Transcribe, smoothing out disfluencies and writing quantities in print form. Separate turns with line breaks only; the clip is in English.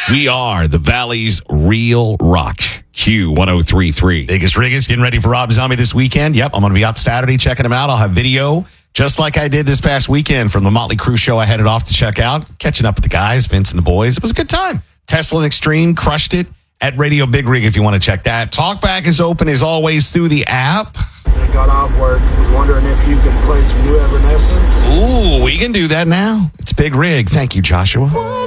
We are the Valley's real rock. Q1033.
Biggest Riggers getting ready for Rob Zombie this weekend. Yep, I'm going to be out Saturday checking him out. I'll have video just like I did this past weekend from the Motley Crue show I headed off to check out. Catching up with the guys, Vince and the boys. It was a good time. Tesla and Extreme crushed it at Radio Big Rig if you want to check that. Talkback is open as always through the app.
I got off work. Was wondering if you could play some new Evanescence.
Ooh, we can do that now. It's Big Rig. Thank you, Joshua.